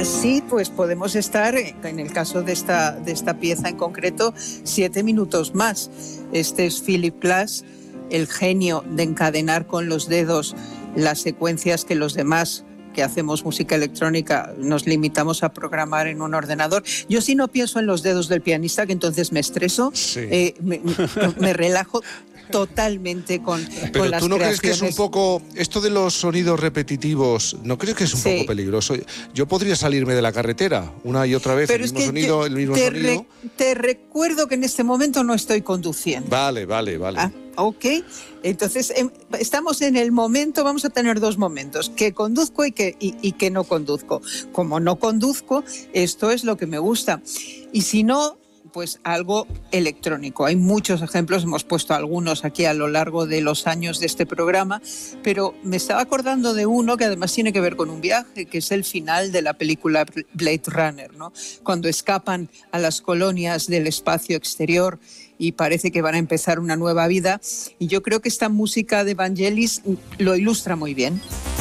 así pues podemos estar, en el caso de esta pieza en concreto, 7 minutos más. Este es Philip Glass, el genio de encadenar con los dedos las secuencias que los demás que hacemos música electrónica nos limitamos a programar en un ordenador. Yo sí no pienso en los dedos del pianista, que entonces me estreso, sí. me relajo totalmente con las creaciones. Pero tú no crees que es un poco, esto de los sonidos repetitivos, ¿no crees que es un poco peligroso? Yo podría salirme de la carretera una y otra vez, pero el mismo sonido, el mismo sonido. Te recuerdo que en este momento no estoy conduciendo. Vale. Ok, entonces estamos en el momento, vamos a tener 2 momentos, que conduzco y que no conduzco. Como no conduzco, esto es lo que me gusta. Y si no, pues algo electrónico. Hay muchos ejemplos, hemos puesto algunos aquí a lo largo de los años de este programa, pero me estaba acordando de uno que además tiene que ver con un viaje, que es el final de la película Blade Runner, ¿no? Cuando escapan a las colonias del espacio exterior y parece que van a empezar una nueva vida. Y yo creo que esta música de Vangelis lo ilustra muy bien.